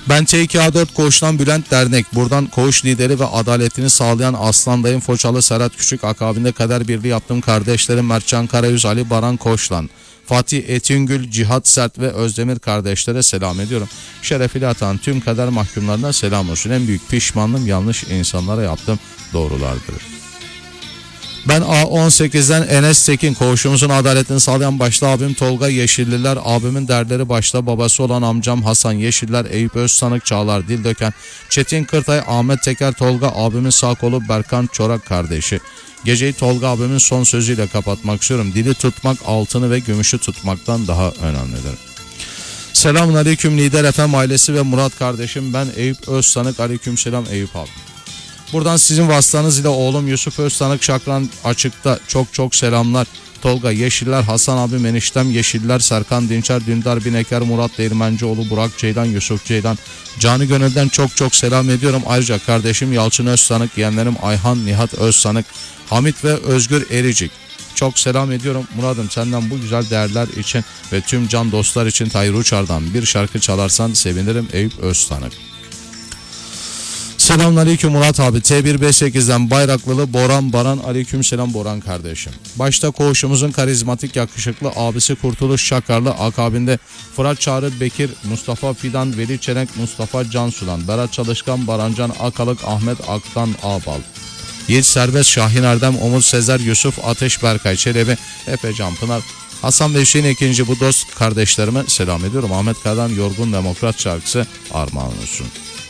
Ben TK4 Koğuş'tan Bülent Dernek. Buradan koğuş lideri ve adaletini sağlayan Aslan Dayım Foçalı Serhat Küçük, akabinde kader birliği yaptığım kardeşlerim Mertcan Karayüz, Ali Baran Koçlan, Fatih Etingül, Cihat Sert ve Özdemir kardeşlere selam ediyorum. Şerefli atan tüm kader mahkumlarına selam olsun. En büyük pişmanlığım yanlış insanlara yaptım doğrulardır. Ben A18'den Enes Tekin, koğuşumuzun adaletini sağlayan başta abim Tolga Yeşilliler, abimin derleri başta babası olan amcam Hasan Yeşiller, Eyüp Özsanık, Çağlar Dildöken, Çetin Kırtay, Ahmet Teker, Tolga abimin sağ kolu Berkan Çorak kardeşi. Geceyi Tolga abimin son sözüyle kapatmak istiyorum. Dili tutmak altını ve gümüşü tutmaktan daha önemlidir. Selamun aleyküm Lider FM ailesi ve Murat kardeşim, ben Eyüp Özsanık. Aleyküm selam Eyüp abi. Buradan sizin vasıtanız ile oğlum Yusuf Özsanık Şakran Açık'ta çok selamlar. Tolga Yeşiller, Hasan abim, eniştem Yeşiller, Serkan Dinçer, Dündar Bineker, Murat Değirmencioğlu, Burak Ceylan, Yusuf Ceylan. Canı gönülden çok selam ediyorum. Ayrıca kardeşim Yalçın Özsanık, yeğenlerim Ayhan, Nihat Özsanık, Hamit ve Özgür Ericik. Çok selam ediyorum. Murat'ım, senden bu güzel değerler için ve tüm can dostlar için Tayyip Uçar'dan bir şarkı çalarsan sevinirim Eyüp Özsanık. Selamünaleyküm Murat abi. T1B8'den Bayraklılı Boran Baran. Aleyküm selam Boran kardeşim. Başta koğuşumuzun karizmatik yakışıklı abisi Kurtuluş Şakarlı, akabinde Fırat Çağrı Bekir, Mustafa Fidan, Veli Çelenk, Mustafa Cansulan, Berat Çalışkan, Barancan Akalık, Ahmet Aktan Ağbal, Yiğit Serbest, Şahin Erdem, Umut Sezer, Yusuf Ateş, Berkay Çelebi, Efe Canpınar, Hasan ve Hüseyin ikinci bu dost kardeşlerime selam ediyorum. Ahmet Kadan Yorgun Demokrat şarkısı armağan olsun.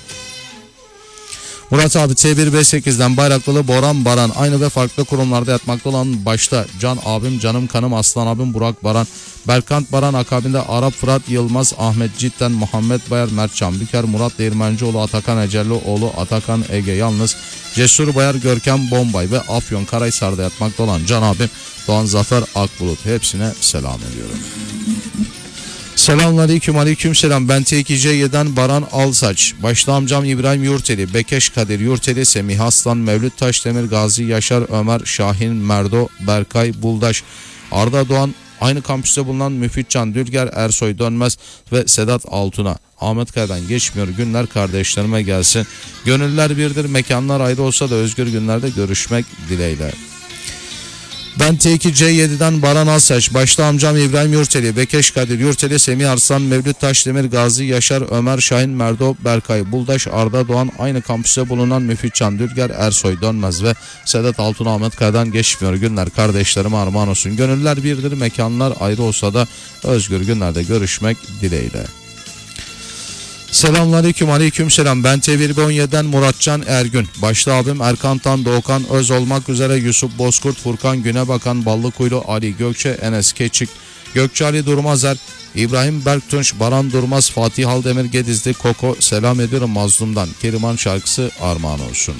Murat abi T1B8'den Bayraklılı Boran Baran, aynı ve farklı kurumlarda yatmakta olan başta Can abim, canım kanım Aslan abim Burak Baran, Berkant Baran, akabinde Arap Fırat Yılmaz, Ahmet Cidden, Muhammed Bayar, Mertcan Büker, Murat Değirmencioğlu, Atakan Ecerlioğlu, Atakan Ege Yalnız, Cesur Bayar, Görkem Bombay ve Afyon Karahisar'da yatmakta olan Can abim Doğan Zafer Akbulut, hepsine selam ediyorum. Selamünaleyküm, aleyküm selam. Ben T2C7'den Baran Alsaç. Başta amcam İbrahim Yurteli, Bekeş Kadir Yurteli, Semih Aslan, Mevlüt Taşdemir, Gazi Yaşar, Ömer, Şahin, Merdo, Berkay Buldaş, Arda Doğan, aynı kampüste bulunan Müfit Can Dülger, Ersoy Dönmez ve Sedat Altun'a. Ahmet Kaya'dan geçmiyor günler kardeşlerime gelsin. Gönüller birdir, mekanlar ayrı olsa da özgür günlerde görüşmek dileğiyle. Ben T2C7'den Baran Alsaç. Başta amcam İbrahim Yurteli, Bekeş Kadir Yurteli, Semih Arslan, Mevlüt Taşdemir, Gazi Yaşar, Ömer, Şahin, Merdo, Berkay Buldaş, Arda Doğan, aynı kampüste bulunan Müfit Can Dülger, Ersoy Dönmez ve Sedat Altun, Ahmet Kaya'dan geçmiyor günler kardeşlerime armağan olsun. Gönüller birdir, mekanlar ayrı olsa da özgür günlerde görüşmek dileğiyle. Selamünaleyküm, aleyküm selam. Ben T1B17'den Muratcan Ergün. Başta abim Erkan Tan, Doğukan Öz olmak üzere Yusuf Bozkurt, Furkan Günebakan, Ballıkuylu, Ali Gökçe, Enes Keçik, Gökçe Ali Durmazer, İbrahim Berktunç, Baran Durmaz, Fatih Haldemir Gedizli, Koko, selam ediyorum Mazlum'dan. Keriman şarkısı armağan olsun.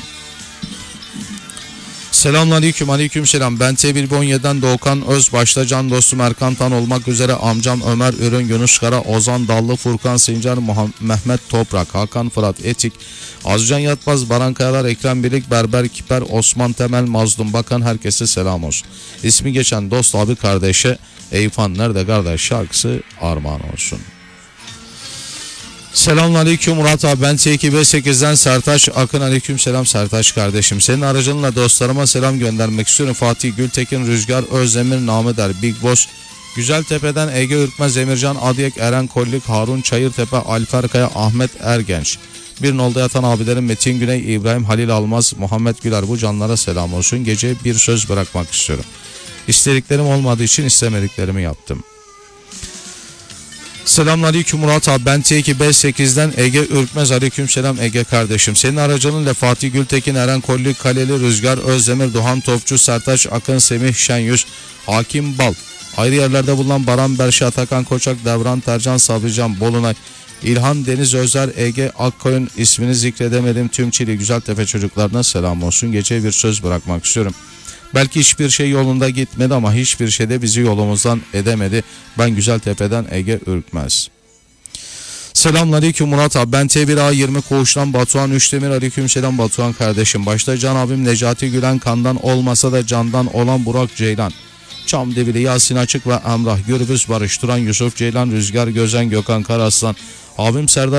Selamünaleyküm, aleyküm selam. Ben T1B17'den Doğukan Öz, başta can dostum Erkan Tan olmak üzere amcam Ömer Ürün, Yunus Kara, Ozan Dallı, Furkan Sincar, Mehmet Toprak, Hakan Fırat Etik, Azcan Yatmaz, Baran Kayalar, Ekrem Birlik, Berber Kiper, Osman Temel, Mazlum Bakan, herkese selam olsun. İsmi geçen dost abi kardeşe Eyüphan Nerede Kardeş şarkısı armağan olsun. Selamünaleyküm Murat abi. Ben T2B8'den Sertaç Akın. Aleyküm selam Sertaç kardeşim. Senin aracınla dostlarıma selam göndermek istiyorum. Fatih Gültekin, Rüzgar Özdemir, Nameder, Big Boss, Güzeltepe'den Ege Ürkmez, Emircan Adyek, Eren Kollik, Harun Çayırtepe, Alper Kaya, Ahmet Ergenç. Bir nolda yatan abilerim Metin Güney, İbrahim Halil Almaz, Muhammed Güler, bu canlara selam olsun. Gece bir söz bırakmak istiyorum. İstediklerim olmadığı için istemediklerimi yaptım. Selamünaleyküm Murat abi. Ben T2B8'den Ege Ürkmez. Aleykümselam Ege kardeşim. Senin aracınınla Fatih Gültekin, Eren Kollik, Kaleli, Rüzgar Özdemir, Doğan Topçu, Sertaç Akın, Semih Şenyüz, Hakim Bal, ayrı yerlerde bulunan Baran Berşe, Atakan Koçak, Devran Tercan, Sabrican Bolunay, İlhan Deniz Özer, Ege Akkoyun, ismini zikredemedim tüm Çili Güzeltepe çocuklarına selam olsun. Geceye bir söz bırakmak istiyorum. Belki hiçbir şey yolunda gitmedi ama hiçbir şey de bizi yolumuzdan edemedi. Ben Güzeltepe'den Ege Ürkmez. Selamünaleyküm Murat abi. Ben T1A20 Koğuş'tan Batuhan Üçdemir. Aleykümselam Batuhan kardeşim. Başta can abim Necati Gülen, kandan olmasa da candan olan Burak Ceylan, Çamdivili Yasin Açık ve Emrah Gürbüz, Barış Turan, Yusuf Ceylan, Rüzgar Gözen, Gökhan Karaslan, abim Serdar